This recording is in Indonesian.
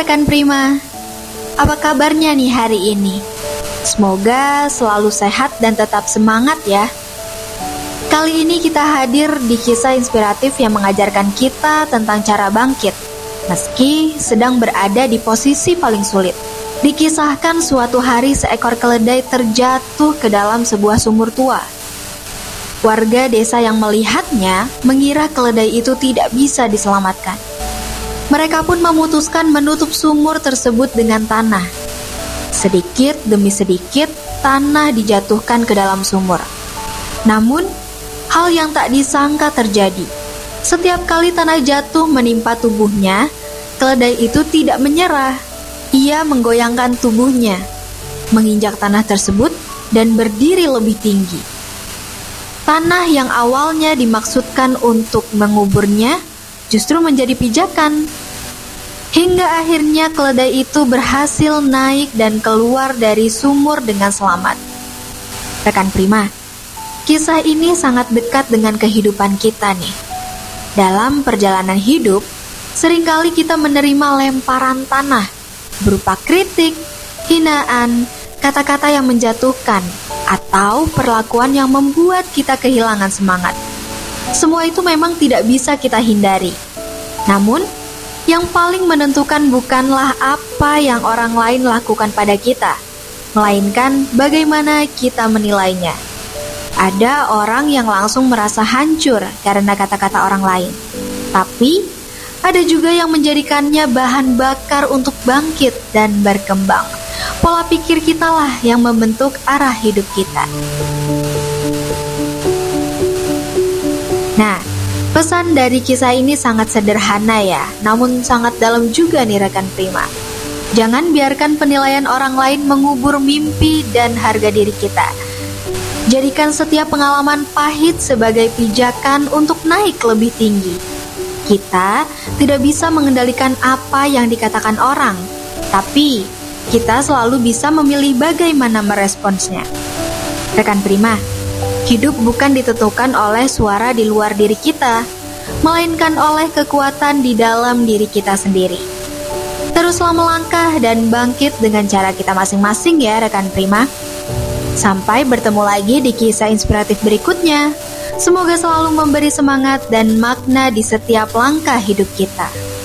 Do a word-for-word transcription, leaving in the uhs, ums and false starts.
rekan Prima, apa kabarnya nih hari ini? Semoga selalu sehat dan tetap semangat ya. Kali ini kita hadir di kisah inspiratif yang mengajarkan kita tentang cara bangkit, meski sedang berada di posisi paling sulit. Dikisahkan suatu hari seekor keledai terjatuh ke dalam sebuah sumur tua. Warga desa yang melihatnya mengira keledai itu tidak bisa diselamatkan. Mereka pun memutuskan menutup sumur tersebut dengan tanah. Sedikit demi sedikit, tanah dijatuhkan ke dalam sumur. Namun, hal yang tak disangka terjadi. Setiap kali tanah jatuh menimpa tubuhnya, keledai itu tidak menyerah. Ia menggoyangkan tubuhnya, menginjak tanah tersebut dan berdiri lebih tinggi. Tanah yang awalnya dimaksudkan untuk menguburnya justru menjadi pijakan. Hingga akhirnya keledai itu berhasil naik dan keluar dari sumur dengan selamat. Rekan Prima, kisah ini sangat dekat dengan kehidupan kita nih. Dalam perjalanan hidup, seringkali kita menerima lemparan tanah berupa kritik, hinaan, kata-kata yang menjatuhkan, atau perlakuan yang membuat kita kehilangan semangat. Semua itu memang tidak bisa kita hindari. Namun, yang paling menentukan bukanlah apa yang orang lain lakukan pada kita, melainkan bagaimana kita menilainya. Ada orang yang langsung merasa hancur karena kata-kata orang lain. Tapi, ada juga yang menjadikannya bahan bakar untuk bangkit dan berkembang. Pola pikir kitalah yang membentuk arah hidup kita. Nah, pesan dari kisah ini sangat sederhana ya, namun sangat dalam juga nih rekan Prima. Jangan biarkan penilaian orang lain mengubur mimpi dan harga diri kita. Jadikan setiap pengalaman pahit sebagai pijakan untuk naik lebih tinggi. Kita tidak bisa mengendalikan apa yang dikatakan orang, tapi kita selalu bisa memilih bagaimana meresponsnya. Rekan Prima, hidup bukan ditentukan oleh suara di luar diri kita, melainkan oleh kekuatan di dalam diri kita sendiri. Teruslah melangkah dan bangkit dengan cara kita masing-masing ya rekan Prima. Sampai bertemu lagi di kisah inspiratif berikutnya. Semoga selalu memberi semangat dan makna di setiap langkah hidup kita.